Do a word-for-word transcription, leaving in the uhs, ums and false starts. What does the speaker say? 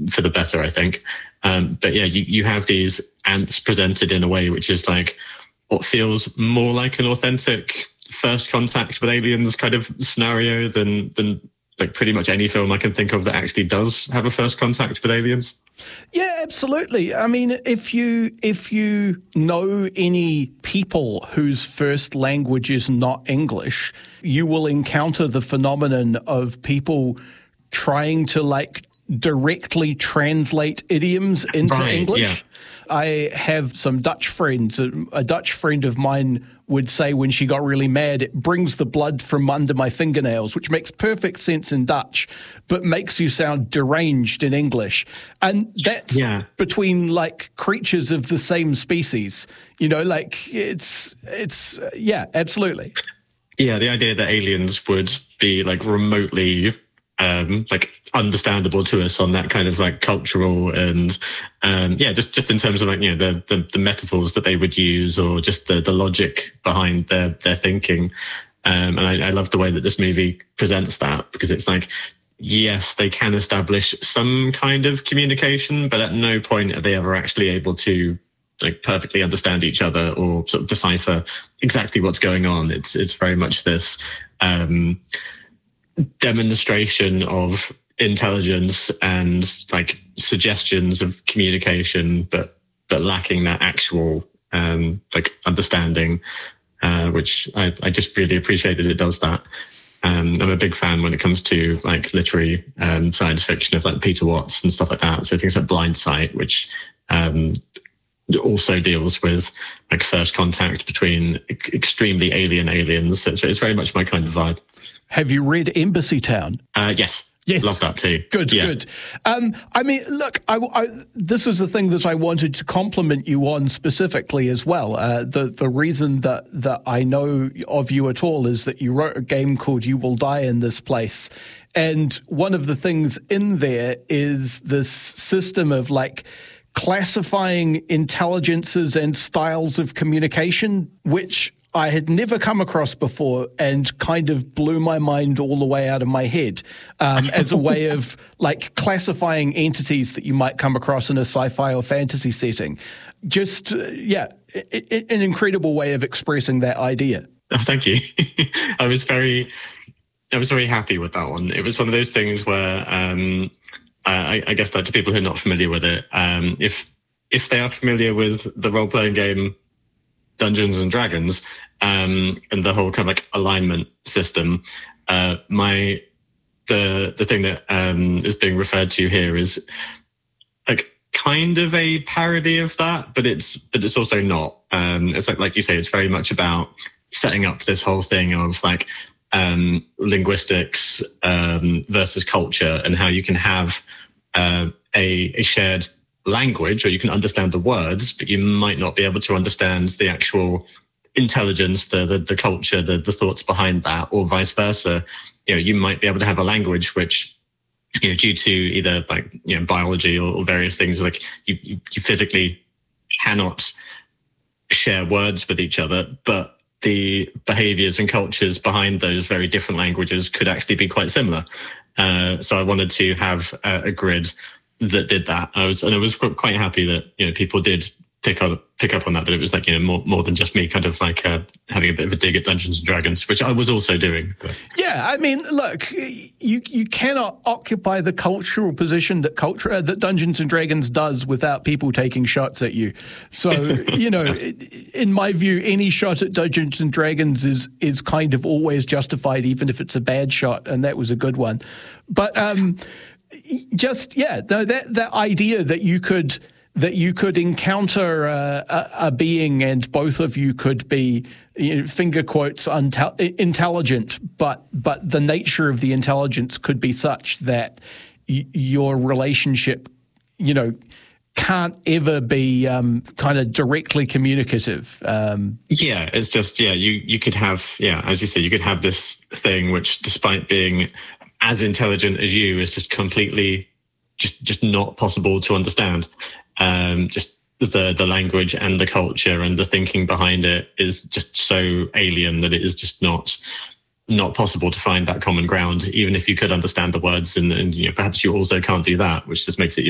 for the better, I think. Um, but yeah, you, you have these ants presented in a way which is like what feels more like an authentic first contact with aliens kind of scenario than than like pretty much any film I can think of that actually does have a first contact with aliens. Yeah, absolutely. I mean, if you if you know any people whose first language is not English, you will encounter the phenomenon of people trying to like directly translate idioms into right, English. Yeah. I have some Dutch friends. A, a Dutch friend of mine would say when she got really mad, it brings the blood from under my fingernails, which makes perfect sense in Dutch, but makes you sound deranged in English. And that's yeah. between like creatures of the same species. You know, like it's, it's, uh, yeah, absolutely. Yeah, the idea that aliens would be like remotely Um, like understandable to us on that kind of like cultural and um, yeah, just, just in terms of like, you know, the, the, the metaphors that they would use or just the, the logic behind their, their thinking. Um, and I, I love the way that this movie presents that, because it's like, yes, they can establish some kind of communication, but at no point are they ever actually able to like perfectly understand each other or sort of decipher exactly what's going on. It's, it's very much this, um, demonstration of intelligence and like suggestions of communication, but but lacking that actual um, like understanding, uh, which I, I just really appreciate that it does that. Um, I'm a big fan when it comes to like literary um, science fiction of like Peter Watts and stuff like that. So things like Blind Sight, which um, also deals with like first contact between extremely alien aliens. So it's, it's very much my kind of vibe. Have you read Embassy Town? Uh, yes. Yes. Love that too. Good, yeah. good. Um, I mean, look, I, I, this is the thing that I wanted to compliment you on specifically as well. Uh, the the reason that, that I know of you at all is that you wrote a game called You Will Die in This Place. And one of the things in there is this system of like classifying intelligences and styles of communication, which I had never come across before and kind of blew my mind all the way out of my head um, as a way of like classifying entities that you might come across in a sci-fi or fantasy setting. Just, uh, yeah, I- I- an incredible way of expressing that idea. Oh, thank you. I was very, I was very happy with that one. It was one of those things where, um, I, I guess that to people who are not familiar with it, um, if if they are familiar with the role-playing game Dungeons and Dragons, um, and the whole kind of like alignment system. Uh, my the the thing that um, is being referred to here is like kind of a parody of that, but it's but it's also not. Um, it's like like you say, it's very much about setting up this whole thing of like um, linguistics um, versus culture, and how you can have uh, a, a shared language, or you can understand the words, but you might not be able to understand the actual intelligence, the the, the culture, the, the thoughts behind that, or vice versa. You know, you might be able to have a language which, you know, due to either like, you know, biology or, or various things, like you, you, you physically cannot share words with each other, but the behaviors and cultures behind those very different languages could actually be quite similar. Uh, so I wanted to have a, a grid that did that. I was, and I was quite happy that, you know, people did pick up pick up on that, that it was like, you know, more more than just me kind of like uh, having a bit of a dig at Dungeons and Dragons, which I was also doing. But. Yeah, I mean, look, you you cannot occupy the cultural position that culture uh, that Dungeons and Dragons does without people taking shots at you. So, you know, in my view, any shot at Dungeons and Dragons is is kind of always justified, even if it's a bad shot, and that was a good one. But um, just yeah, the, that that idea that you could. that you could encounter uh, a, a being and both of you could be, you know, finger quotes, untel- intelligent, but but the nature of the intelligence could be such that y- your relationship, you know, can't ever be um, kind of directly communicative. Um, yeah, it's just, yeah, you, you could have, yeah, as you say, you could have this thing which, despite being as intelligent as you, is just completely just just not possible to understand. Um, just the the language and the culture and the thinking behind it is just so alien that it is just not not possible to find that common ground, even if you could understand the words, and, and you know, perhaps you also can't do that, which just makes it